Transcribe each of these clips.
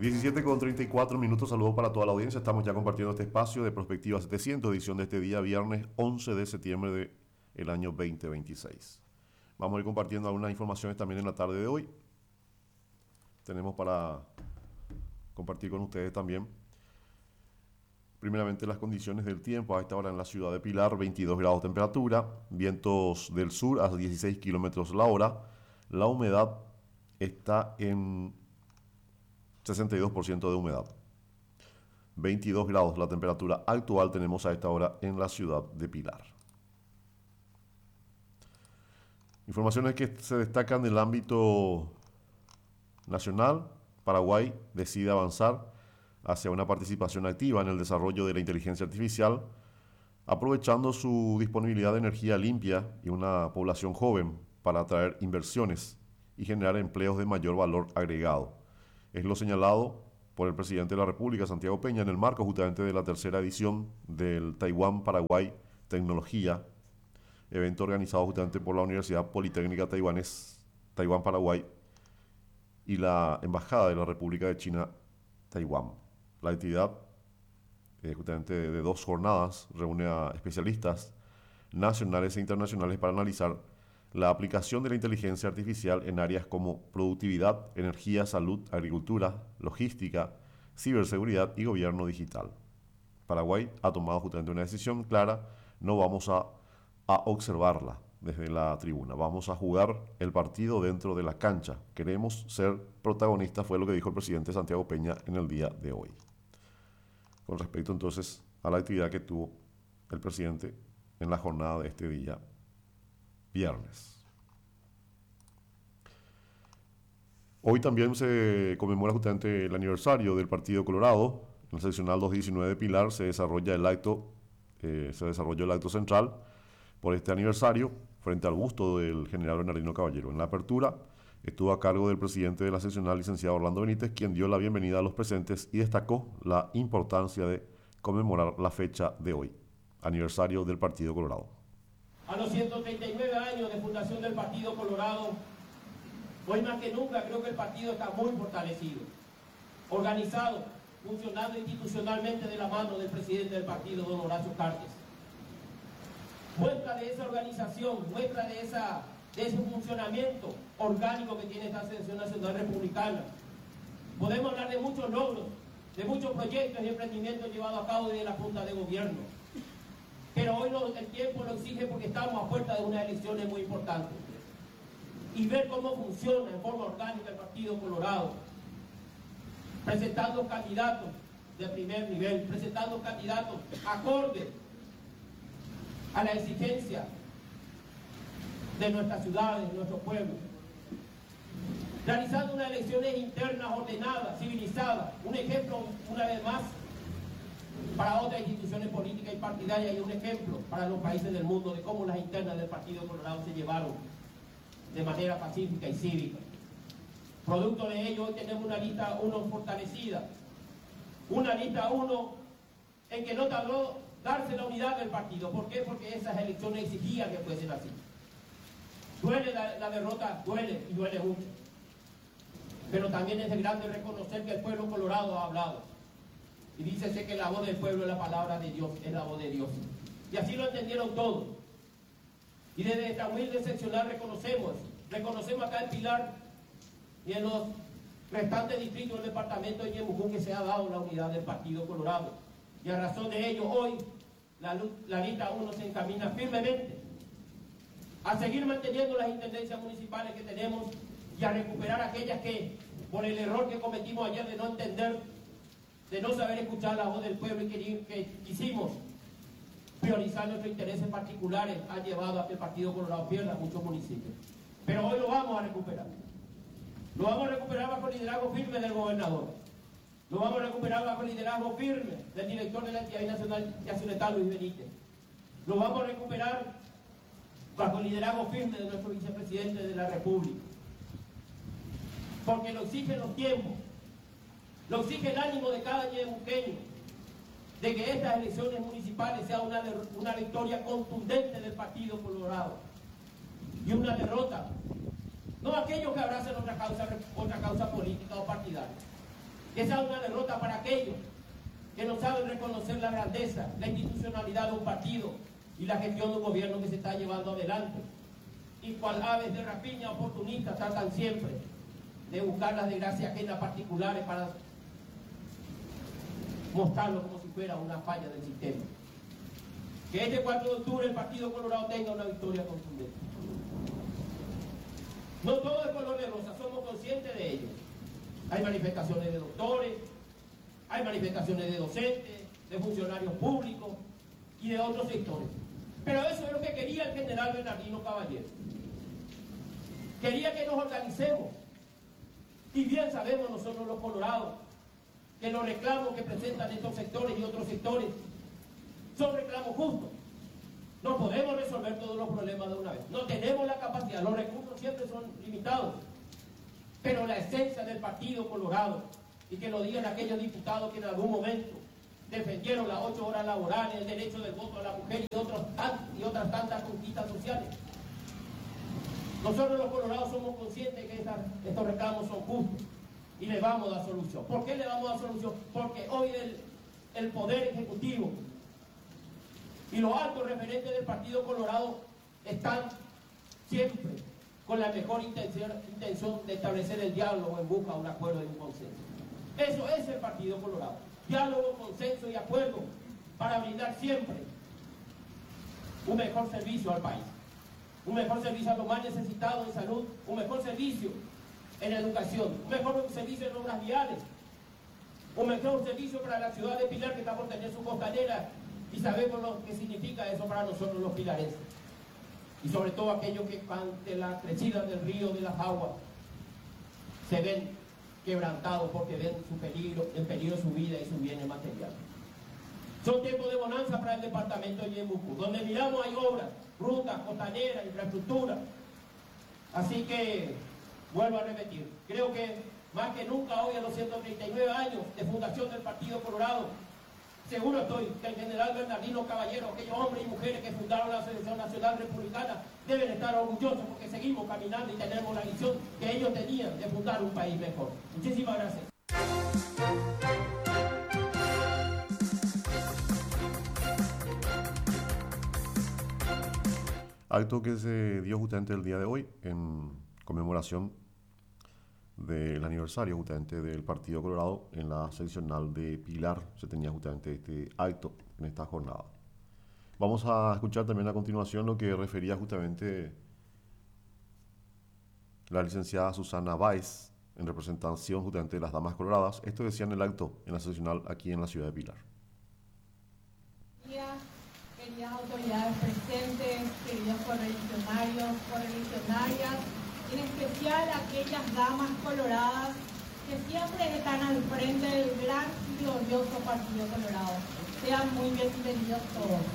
17:34. Saludos para toda la audiencia. Estamos ya compartiendo este espacio de Prospectiva 700, edición de este día, viernes 11 de septiembre del año 2026. Vamos a ir compartiendo algunas informaciones también en la tarde de hoy. Tenemos para compartir con ustedes también, primeramente, las condiciones del tiempo a esta hora en la ciudad de Pilar: 22 grados de temperatura, vientos del sur a 16 kilómetros la hora, la humedad está en 62% de humedad. 22 grados la temperatura actual tenemos a esta hora en la ciudad de Pilar. Informaciones que se destacan del ámbito nacional. Paraguay decide avanzar hacia una participación activa en el desarrollo de la inteligencia artificial, aprovechando su disponibilidad de energía limpia y una población joven para atraer inversiones y generar empleos de mayor valor agregado. Es lo señalado por el presidente de la República, Santiago Peña, en el marco justamente de la tercera edición del Taiwán-Paraguay Tecnología, evento organizado justamente por la Universidad Politécnica Taiwanés, Taiwán-Paraguay, y la Embajada de la República de China, Taiwán. La actividad, justamente de 2 jornadas, reúne a especialistas nacionales e internacionales para analizar la aplicación de la inteligencia artificial en áreas como productividad, energía, salud, agricultura, logística, ciberseguridad y gobierno digital. Paraguay ha tomado justamente una decisión clara: no vamos a observarla desde la tribuna, vamos a jugar el partido dentro de la cancha, queremos ser protagonistas, fue lo que dijo el presidente Santiago Peña en el día de hoy. Con respecto entonces a la actividad que tuvo el presidente en la jornada de este día viernes. Hoy también se conmemora justamente el aniversario del Partido Colorado. En la seccional 219 de Pilar se desarrolló el acto central por este aniversario frente al busto del general Bernardino Caballero. En la apertura estuvo a cargo del presidente de la seccional, licenciado Orlando Benítez, quien dio la bienvenida a los presentes y destacó la importancia de conmemorar la fecha de hoy, aniversario del Partido Colorado. A los 139 años de fundación del Partido Colorado, hoy más que nunca creo que el partido está muy fortalecido, organizado, funcionando institucionalmente de la mano del presidente del partido, don Horacio Cartes. Muestra de esa organización, muestra de ese funcionamiento orgánico que tiene esta Sección Nacional Republicana. Podemos hablar de muchos logros, de muchos proyectos y emprendimientos llevados a cabo desde la Junta de Gobierno. Pero hoy el tiempo lo exige porque estamos a puerta de unas elecciones muy importantes. Y ver cómo funciona en forma orgánica el Partido Colorado, presentando candidatos de primer nivel, presentando candidatos acordes a la exigencia de nuestras ciudades, de nuestro pueblo. Realizando unas elecciones internas ordenadas, civilizadas, un ejemplo, una vez más, para otras instituciones políticas y partidarias, y un ejemplo para los países del mundo de cómo las internas del Partido Colorado se llevaron de manera pacífica y cívica. Producto de ello, hoy tenemos una lista 1 fortalecida, una lista 1 en que no tardó darse la unidad del partido. ¿Por qué? Porque esas elecciones exigían que fuesen así. Duele la derrota, duele y duele mucho, pero también es de grande reconocer que el pueblo colorado ha hablado. Y dícese que la voz del pueblo es la palabra de Dios, es la voz de Dios. Y así lo entendieron todos. Y desde esta humilde seccional reconocemos acá en Pilar y en los restantes distritos del departamento de Ñemucú que se ha dado la unidad del Partido Colorado. Y a razón de ello, hoy la lista 1 se encamina firmemente a seguir manteniendo las intendencias municipales que tenemos y a recuperar aquellas que, por el error que cometimos ayer de no entender, de no saber escuchar la voz del pueblo y que quisimos priorizar nuestros intereses particulares, ha llevado a que el Partido Colorado pierda muchos municipios. Pero hoy lo vamos a recuperar. Lo vamos a recuperar bajo el liderazgo firme del gobernador. Lo vamos a recuperar bajo el liderazgo firme del director de la Entidad Nacional Yacyretá, Luis Benítez. Lo vamos a recuperar bajo el liderazgo firme de nuestro vicepresidente de la República. Porque lo exigen los tiempos, lo exige el ánimo de cada ñemuqueño, de que estas elecciones municipales sean una victoria contundente del Partido Colorado y una derrota, no aquellos que abracen otra causa política o partidaria, Esa es una derrota para aquellos que no saben reconocer la grandeza, la institucionalidad de un partido y la gestión de un gobierno que se está llevando adelante. Y cual aves de rapiña oportunistas tratan siempre de buscar las desgracias ajenas particulares para mostrarlo como si fuera una falla del sistema. Que este 4 de octubre el Partido Colorado tenga una victoria contundente. No todo es color de rosa, somos conscientes de ello. Hay manifestaciones de doctores, hay manifestaciones de docentes, de funcionarios públicos y de otros sectores. Pero eso es lo que quería el general Bernardino Caballero. Quería que nos organicemos. Y bien sabemos nosotros los colorados que los reclamos que presentan estos sectores y otros sectores son reclamos justos. No podemos resolver todos los problemas de una vez. No tenemos la capacidad, los recursos siempre son limitados. Pero la esencia del Partido Colorado, y que lo digan aquellos diputados que en algún momento defendieron las 8 horas laborales, el derecho del voto a la mujer y otras tantas conquistas sociales. Nosotros los colorados somos conscientes que estos reclamos son justos y le vamos a dar solución. ¿Por qué le vamos a dar solución? Porque hoy el Poder Ejecutivo y los altos referentes del Partido Colorado están siempre con la mejor intención de establecer el diálogo en busca de un acuerdo y un consenso. Eso es el Partido Colorado. Diálogo, consenso y acuerdo para brindar siempre un mejor servicio al país. Un mejor servicio a los más necesitados en salud, un mejor servicio en educación, un mejor servicio en obras viales, un mejor servicio para la ciudad de Pilar que está por tener su costanera y sabemos lo que significa eso para nosotros los pilarenses. Y sobre todo aquellos que ante la crecida del río, de las aguas, se ven quebrantados porque ven en peligro su vida y sus bienes materiales. Son tiempos de bonanza para el departamento de Ñeembucú. Donde miramos hay obras, rutas, costaneras, infraestructura. Así que, vuelvo a repetir, creo que más que nunca hoy a los 139 años de fundación del Partido Colorado, seguro estoy que el general Bernardino Caballero, aquellos hombres y mujeres que fundaron la Selección Nacional Republicana, deben estar orgullosos porque seguimos caminando y tenemos la visión que ellos tenían de fundar un país mejor. Muchísimas gracias. Acto que se dio justamente el día de hoy en conmemoración del aniversario justamente del Partido Colorado en la seccional de Pilar. Se tenía justamente este acto en esta jornada. Vamos a escuchar también a continuación lo que refería justamente la licenciada Susana Báez en representación justamente de las Damas Coloradas. Esto decía en el acto en la seccional aquí en la ciudad de Pilar. Queridas autoridades presentes, queridos correligionarios, correligionarias, en especial aquellas damas coloradas que siempre están al frente del gran y glorioso Partido Colorado. Sean muy bienvenidos todos.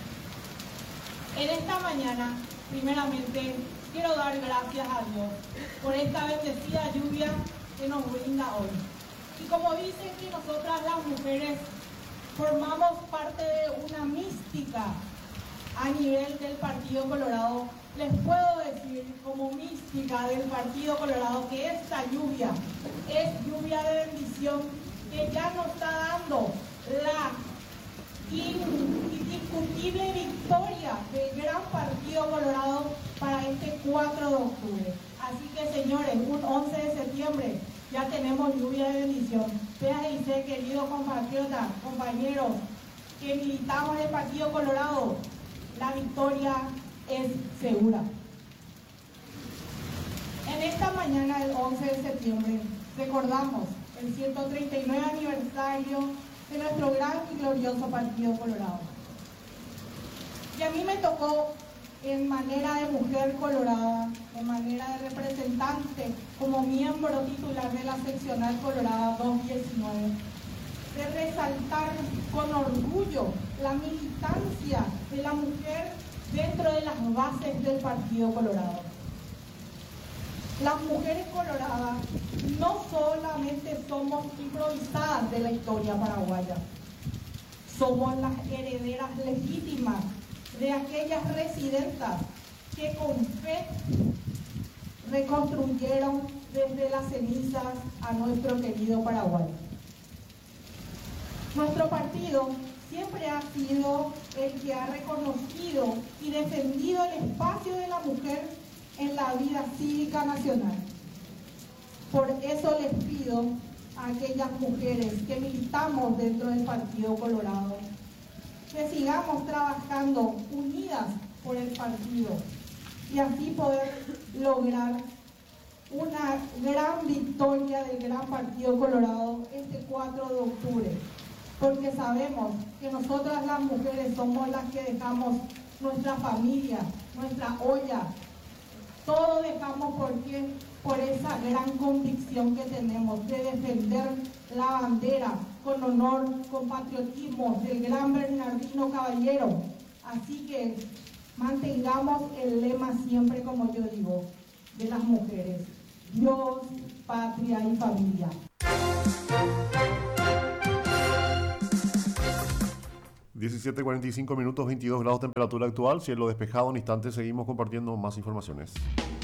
En esta mañana, primeramente, quiero dar gracias a Dios por esta bendecida lluvia que nos brinda hoy. Y como dicen que nosotras las mujeres formamos parte de una mística a nivel del Partido Colorado, les puedo decir como mística del Partido Colorado que esta lluvia es lluvia de bendición que ya nos está dando la indiscutible victoria del gran Partido Colorado para este 4 de octubre. Así que señores, un 11 de septiembre ya tenemos lluvia de bendición. Fíjense, queridos compatriotas, compañeros que militamos en el Partido Colorado, la victoria es segura. En esta mañana del 11 de septiembre recordamos el 139 aniversario de nuestro gran y glorioso Partido Colorado. Y a mí me tocó, en manera de mujer colorada, en manera de representante, como miembro titular de la seccional Colorada 219, de resaltar con orgullo la militancia de la mujer dentro de las bases del Partido Colorado. Las mujeres coloradas no solamente somos improvisadas de la historia paraguaya, somos las herederas legítimas de aquellas residentas que con fe reconstruyeron desde las cenizas a nuestro querido Paraguay. Nuestro partido siempre ha sido el que ha reconocido y defendido el espacio de la mujer en la vida cívica nacional. Por eso les pido a aquellas mujeres que militamos dentro del Partido Colorado que sigamos trabajando unidas por el partido y así poder lograr una gran victoria del Gran Partido Colorado este 4 de octubre, porque sabemos que nosotras las mujeres somos las que dejamos nuestra familia, nuestra olla, todo dejamos por esa gran convicción que tenemos de defender la bandera con honor, con patriotismo del gran Bernardino Caballero. Así que mantengamos el lema siempre, como yo digo, de las mujeres: Dios, patria y familia. 17:45 minutos, 22 grados temperatura actual, cielo despejado. En instantes seguimos compartiendo más informaciones.